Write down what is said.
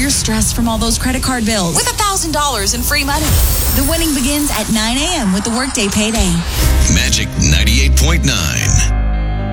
your stress from all those credit card bills with $1,000 in free money. The winning begins at 9 a.m. with the Workday Payday. Magic 98.9.